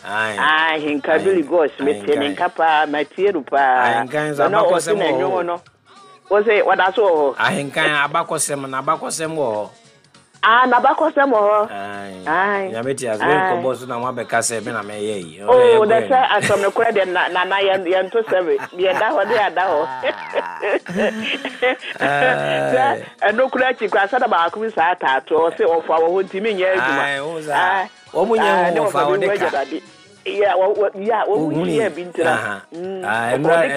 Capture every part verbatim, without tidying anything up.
Ah, hinka Billy Ghost, meeting Kappa, Matthew Pa. I can say, no. Was it what I saw? I can abacosem and abacosem or. Ah, Nabacosem or. Aye, Yamiti has been composed on one because I may. Oh, that's I from the credit, Nana and to seven. Yeah, that was there. And no credit, I said about Chris Atta or say of our own team in years. Ah, oh, we know of our decade. Yeah, well, yeah, what would you have been to that? I'm not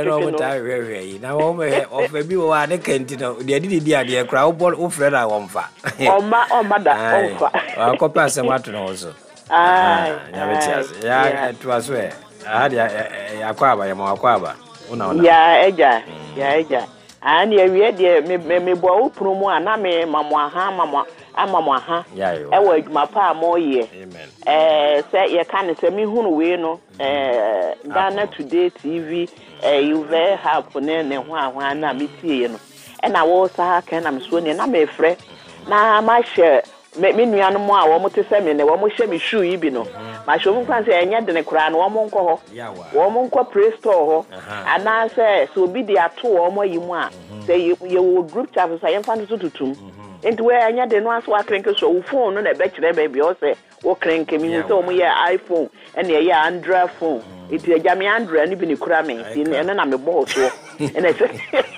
a now of a view I can't know. They did the idea crowd ball of Fred. I won't fat. Oh, my, oh, mother, I'll copy some water also. Ah, yeah, it was where I had a quaba, a more quaba. Yeah, Eja, yeah, Eja. And you read the me boy promo and I may mamma, mamma. Ama ha e wa adwuma pa mo ye eh say you can say me hunu we no eh Ghana Today T V eh you very happy ne ne ho ahwa na me tie no e na wo sa ka na me so ne na me frɛ na ma hye me nuanu mo a wo mo te se me ne wo mo hye me shoe yi bi no ma hye mo kwan se enye de ne kura no wo mo nkɔ ho wo mo nkɔ Play Store ho ana say so bi de ato wo mo yi mu a say you group chat so yemfa no tututum into where anya de no aso akrenke so wo phone no na be kire baby o say wo krenke mi so mo ye iPhone and ye Android phone it ye jam Android ni bi ni kura me ti ne na me bo so and I say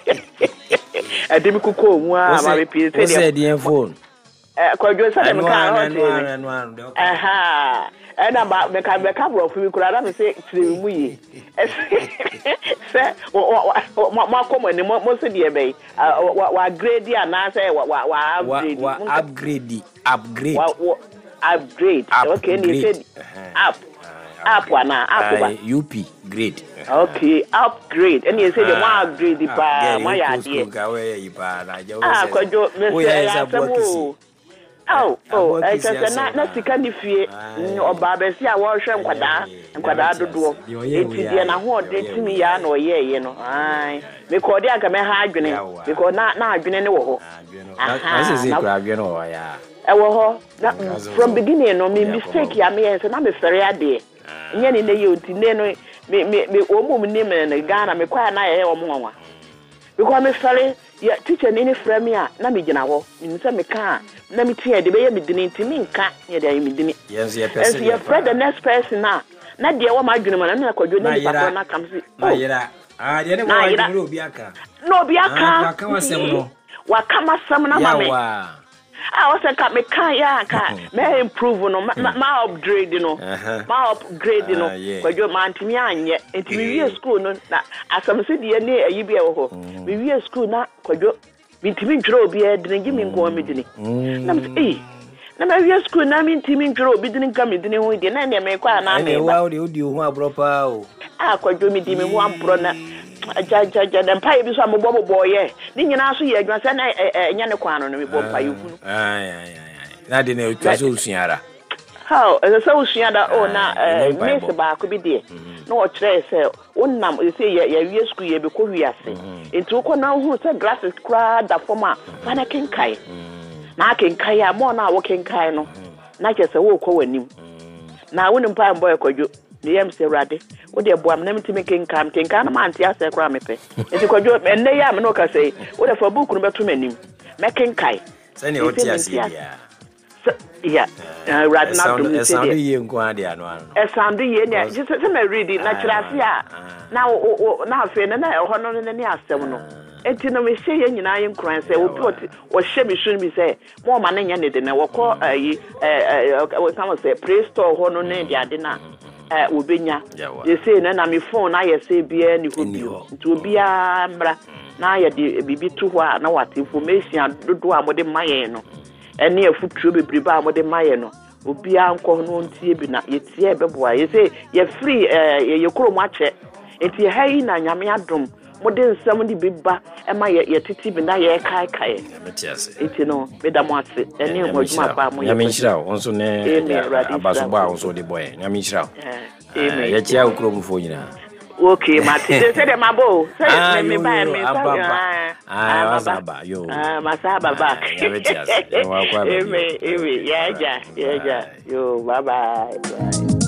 ademi kuko mu a ma be pi say the phone eh ko jo say me kan o aha ena ba me ka me ka bro fu kura da me say tire mu yi say ma komo ni mo se die be wa grade na say wa wa upgrade upgrade upgrade upgrade okay ni say up up wana up ba up grade okay upgrade and you say the one upgrade pa ma ya die ah ko jo me say ya Oh, oh, I said, not sika ni fie. Oba be si a wo hwe nkwada, nkwada dodo. Enti de na ho de timi ya na oye ye no. Ai, me ko de aka me ha adwene, because na na adwene ne wo ho. Aha. Na se se kra adwene wo ya. E wo ho. From beginning no me mistake ya me say na me fere ade. Nye ni ne ye oti ne no me me me o mum ni me na Ghana me kwa na ye wo mo nwa. Because me fere ya teacher ni ni frɛ me a na me gina ho. Me say me ka na me tie de be ye me dini ntimi nka ye de me dini. Yes, ye person. And you the next person na na de wo ma dwene ma na kwadwo na papa na kam si. Na yira. Ah, de ne wo dwene obi aka. No obi aka. Wa ka wasem no. Wa ka masem na ma me. Yawa. Ah, o se ka me kan ya ka. Me improve no, ma upgrade no. Ma upgrade no. Kwadwo ma ntimi anye. Ntimi wie school no na asam se de ne ayi bia wo ho. Me wie school na kwadwo Mintimi ntro obi e de ngi mi nko mi dini na me eh na ma wi school na mintimi ntro obi dini nka mi dini ho de na ne me kwa na me e wa o de odi ho abro pa o ah kwadwo mi di me ho abro na aja aja aja dem pa bi so ambo bobo ye ni nyina so ye adwa se na enya ne kwa no no me bo pa yehunu ai ai ai na de na twa so usuara how e so usuara o na miss ba ko bi de no o kire se wonnam e se ya wi school ye be ko wiase enti ko na hu se glasses kra da forma na kenkai na kenkai a mo na wo kenkai no na ke se wo ko wanim na wonim pa mboy kwadwo ne yam se rade wo de boam na mtime kenkai kenkai na ma antia se kra mepe enti kwadwo enne ya me no ka se wo de fa book no beto manim me kenkai se ne o ti ase ya yeah uh, rade na dum se de ye nko ade ano ano e sound ye ne just se me read na kirase a na na afi na na ho no ne ne asem no enti no me hye ye nyina ye nkran se wo pot wo hye me shun mi se mo ma ne nya ne de na wo ko ayi eh wo come say Play Store ho no ne de ade na eh obenya ye say na na me phone na ye say bia ni ho bio nti obi a mbra na ye de bibi tu ho a na what information dodo a mo de maye no ene afutuo bebrebe a mo de maye no obi a nko no ntie bi na ye tie beboa ye say ye free eh ye kromo ache enti ye hayi na nyame adom mo de nsam di biba e ma ye ye titi bi na ye kai kai metiase enti no me da mo ase ene mo djuma ba mo ye nyame nhyira wo nso ne abaso ba wo nso de boy nyame nhyira wo eh ye chia kromo fo nyina okay mate say dem abo say me me ba me say ah masaba yo ah masaba back metiase wa kwa eme eme ya ja ya ja yo bye bye